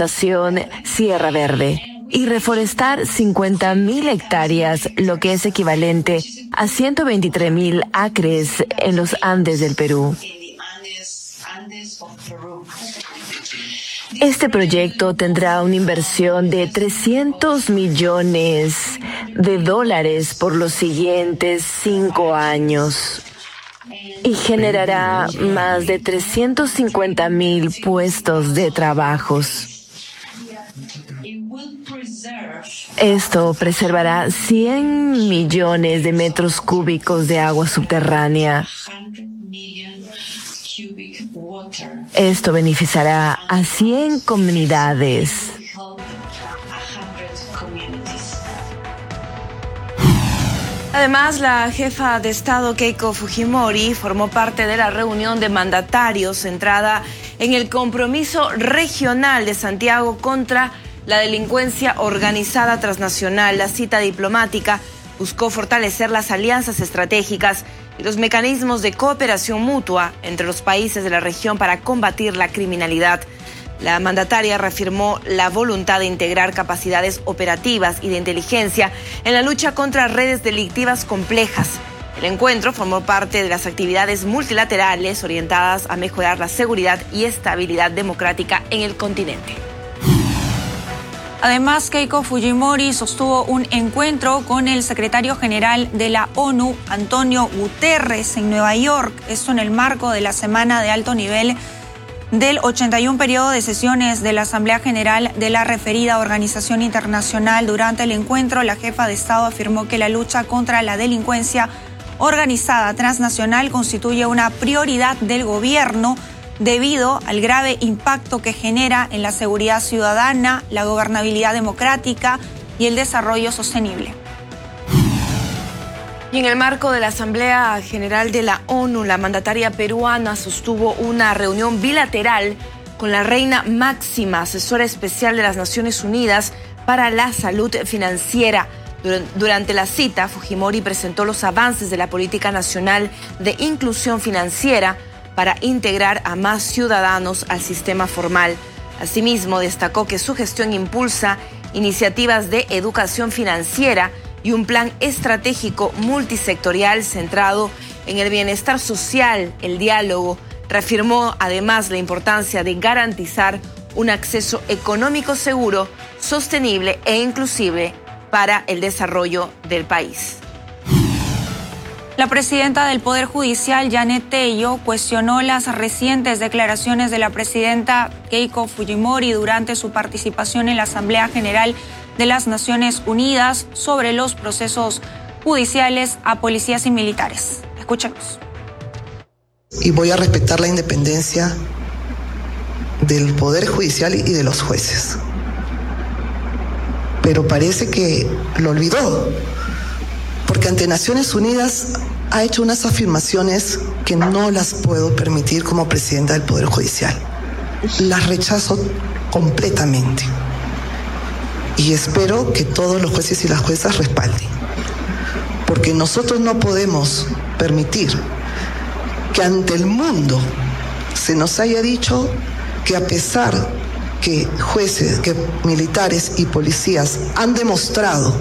estación Sierra Verde y reforestar 50.000 hectáreas, lo que es equivalente a 123.000 acres en los Andes del Perú. Este proyecto tendrá una inversión de $300 millones por los siguientes 5 años y generará más de 350.000 puestos de trabajos. Esto preservará 100 millones de metros cúbicos de agua subterránea. Esto beneficiará a 100 comunidades. Además, la jefa de Estado Keiko Fujimori formó parte de la reunión de mandatarios centrada en el compromiso regional de Santiago contra la delincuencia organizada transnacional. La cita diplomática buscó fortalecer las alianzas estratégicas y los mecanismos de cooperación mutua entre los países de la región para combatir la criminalidad. La mandataria reafirmó la voluntad de integrar capacidades operativas y de inteligencia en la lucha contra redes delictivas complejas. El encuentro formó parte de las actividades multilaterales orientadas a mejorar la seguridad y estabilidad democrática en el continente. Además, Keiko Fujimori sostuvo un encuentro con el secretario general de la ONU, Antonio Guterres, en Nueva York. Esto en el marco de la Semana de Alto Nivel del 81 periodo de sesiones de la Asamblea General de la referida organización internacional. Durante el encuentro, la jefa de Estado afirmó que la lucha contra la delincuencia organizada transnacional constituye una prioridad del gobierno debido al grave impacto que genera en la seguridad ciudadana, la gobernabilidad democrática y el desarrollo sostenible. Y en el marco de la Asamblea General de la ONU, la mandataria peruana sostuvo una reunión bilateral con la reina máxima, asesora especial de las Naciones Unidas para la Salud Financiera. Durante la cita, Fujimori presentó los avances de la Política Nacional de Inclusión Financiera para integrar a más ciudadanos al sistema formal. Asimismo, destacó que su gestión impulsa iniciativas de educación financiera y un plan estratégico multisectorial centrado en el bienestar social, el diálogo. Reafirmó además la importancia de garantizar un acceso económico seguro, sostenible e inclusive para el desarrollo del país. La presidenta del Poder Judicial, Janet Tello, cuestionó las recientes declaraciones de la presidenta Keiko Fujimori durante su participación en la Asamblea General de las Naciones Unidas sobre los procesos judiciales a policías y militares. Escuchemos. Y voy a respetar la independencia del Poder Judicial y de los jueces. Pero parece que lo olvidó, porque ante Naciones Unidas ha hecho unas afirmaciones que no las puedo permitir como presidenta del Poder Judicial. Las rechazo completamente. Y espero que todos los jueces y las juezas respalden. Porque nosotros no podemos permitir que ante el mundo se nos haya dicho que a pesar que jueces, que militares y policías han demostrado,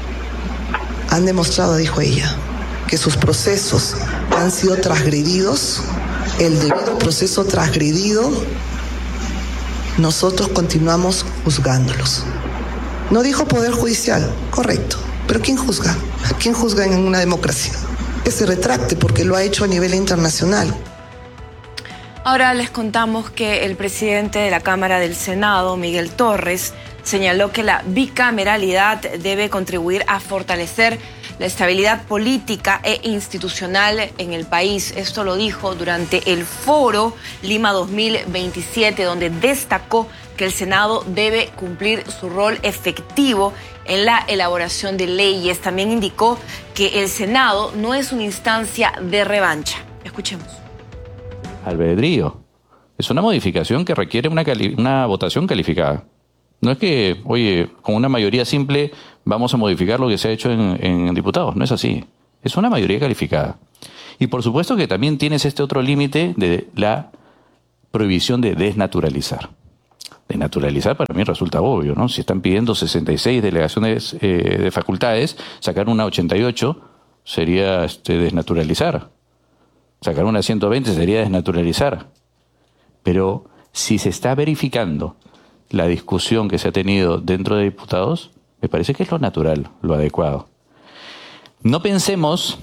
dijo ella, que sus procesos han sido transgredidos, el debido proceso transgredido, nosotros continuamos juzgándolos. No dijo Poder Judicial, correcto, pero ¿quién juzga? ¿Quién juzga en una democracia? Que se retracte porque lo ha hecho a nivel internacional. Ahora les contamos que el presidente de la Cámara del Senado, Miguel Torres, señaló que la bicameralidad debe contribuir a fortalecer la estabilidad política e institucional en el país. Esto lo dijo durante el Foro Lima 2027, donde destacó que el Senado debe cumplir su rol efectivo en la elaboración de leyes. También indicó que el Senado no es una instancia de revancha. Escuchemos. Albedrío. Es una modificación que requiere una votación calificada. No es que, oye, con una mayoría simple vamos a modificar lo que se ha hecho en diputados. No es así. Es una mayoría calificada. Y por supuesto que también tienes este otro límite de la prohibición de desnaturalizar. Desnaturalizar para mí resulta obvio, ¿no? Si están pidiendo 66 delegaciones de facultades, sacar una 88 sería desnaturalizar. Sacar una 120 sería desnaturalizar. Pero si se está verificando la discusión que se ha tenido dentro de diputados, me parece que es lo natural, lo adecuado. No pensemos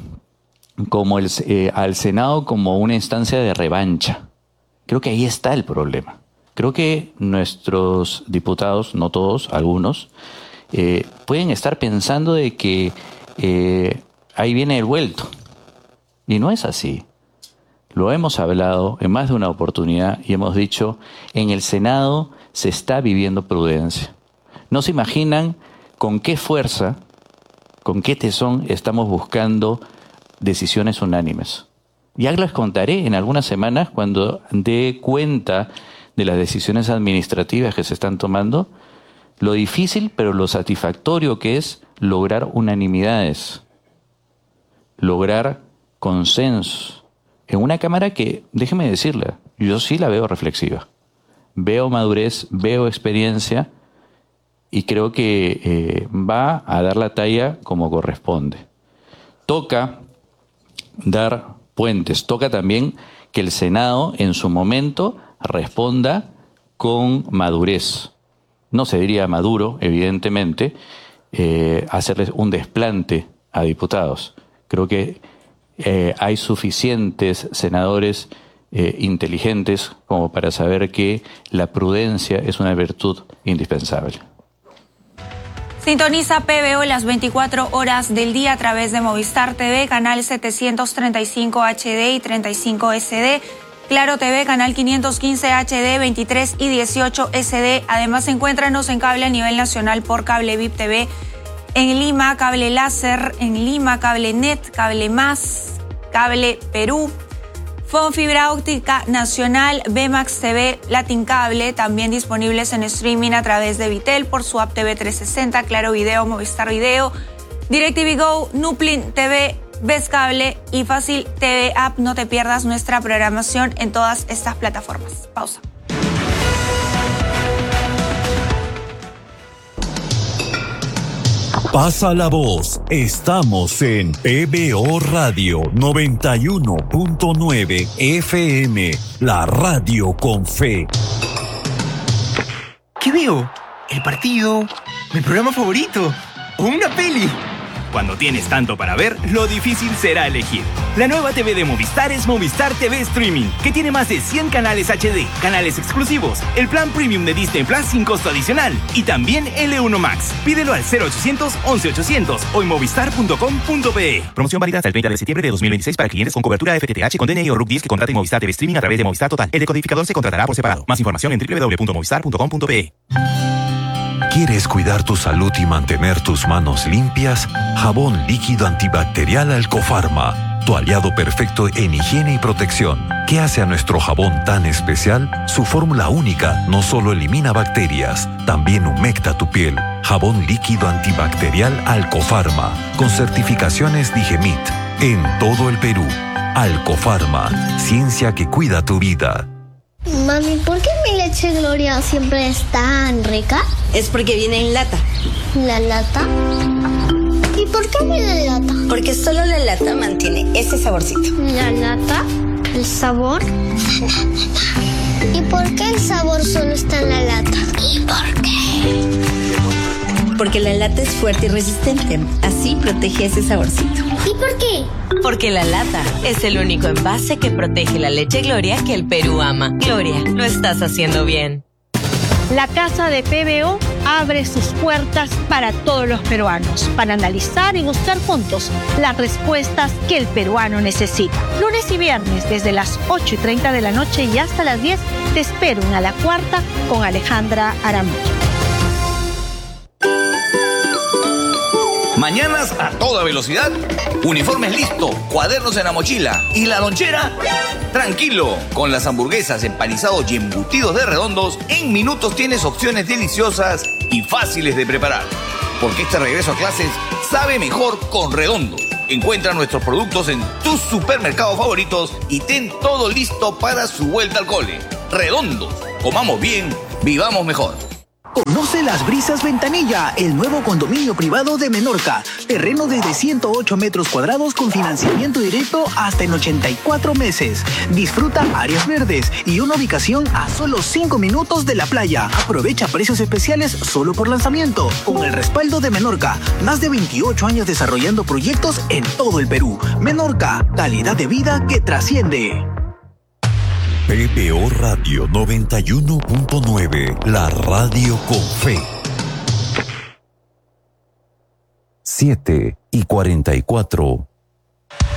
al Senado como una instancia de revancha. Creo que ahí está el problema. Creo que nuestros diputados, no todos, algunos, pueden estar pensando de que ahí viene el vuelto. Y no es así. Lo hemos hablado en más de una oportunidad y hemos dicho, en el Senado se está viviendo prudencia. No se imaginan con qué fuerza, con qué tesón estamos buscando decisiones unánimes. Ya les contaré en algunas semanas cuando dé cuenta de las decisiones administrativas que se están tomando, lo difícil pero lo satisfactorio que es lograr unanimidades, lograr consensos en una Cámara que, déjeme decirle, yo sí la veo reflexiva. Veo madurez, veo experiencia y creo que va a dar la talla como corresponde. Toca dar puentes, toca también que el Senado en su momento responda con madurez. No se diría maduro, evidentemente, hacerles un desplante a diputados. Creo que hay suficientes senadores inteligentes como para saber que la prudencia es una virtud indispensable. Sintoniza PBO las 24 horas del día a través de Movistar TV, canal 735 HD y 35 SD. Claro TV, canal 515 HD, 23 y 18 SD. Además, encuéntranos en cable a nivel nacional por Cable VIP TV. En Lima, Cable Láser. En Lima, Cable Net, Cable Más, Cable Perú. Fon Fibra Óptica Nacional, Bmax TV, Latin Cable, también disponibles en streaming a través de Vitel por su app TV 360, Claro Video, Movistar Video, DirecTV Go, Nuplin TV, Ves Cable y Fácil TV App. No te pierdas nuestra programación en todas estas plataformas. Pausa. Pasa la voz. Estamos en PBO Radio 91.9 FM, la radio con fe. ¿Qué veo? ¿El partido? ¿Mi programa favorito? ¿O una peli? Cuando tienes tanto para ver, lo difícil será elegir. La nueva TV de Movistar es Movistar TV Streaming, que tiene más de 100 canales HD, canales exclusivos, el plan premium de Disney Plus sin costo adicional y también L1 Max. Pídelo al 0800 11800 o en movistar.com.pe. Promoción válida hasta el 30 de septiembre de 2026 para clientes con cobertura FTTH con DNI o RUC 10 que contraten Movistar TV Streaming a través de Movistar Total. El decodificador se contratará por separado. Más información en www.movistar.com.pe. ¿Quieres cuidar tu salud y mantener tus manos limpias? Jabón líquido antibacterial Alcofarma, tu aliado perfecto en higiene y protección. ¿Qué hace a nuestro jabón tan especial? Su fórmula única no solo elimina bacterias, también humecta tu piel. Jabón líquido antibacterial Alcofarma, con certificaciones Digemit, en todo el Perú. Alcofarma, ciencia que cuida tu vida. Mami, ¿por qué mi leche Gloria siempre es tan rica? Es porque viene en lata. ¿La lata? ¿Y por qué viene en lata? Porque solo la lata mantiene ese saborcito. ¿La lata? ¿El sabor? ¿Y por qué el sabor solo está en la lata? ¿Y por qué? Porque la lata es fuerte y resistente. Así protege ese saborcito. ¿Y por qué? Porque la lata es el único envase que protege la leche Gloria que el Perú ama. Gloria, lo estás haciendo bien. La Casa de PBO abre sus puertas para todos los peruanos, para analizar y buscar juntos las respuestas que el peruano necesita. Lunes y viernes, desde las 8:30 de la noche y hasta las 10, te espero en A la Cuarta con Alejandra Aramillo. Mañanas a toda velocidad, uniformes listo, cuadernos en la mochila y la lonchera. Tranquilo, con las hamburguesas, empanizados y embutidos de Redondos, en minutos tienes opciones deliciosas y fáciles de preparar. Porque este regreso a clases sabe mejor con Redondos. Encuentra nuestros productos en tus supermercados favoritos y ten todo listo para su vuelta al cole. Redondos, comamos bien Vivamos mejor. Conoce Las Brisas Ventanilla, el nuevo condominio privado de Menorca. Terreno desde 108 metros cuadrados con financiamiento directo hasta en 84 meses. Disfruta áreas verdes y una ubicación a solo 5 minutos de la playa. Aprovecha precios especiales solo por lanzamiento. Con el respaldo de Menorca, más de 28 años desarrollando proyectos en todo el Perú. Menorca, calidad de vida que trasciende. PPO Radio 91.9, la radio con fe. 7:44.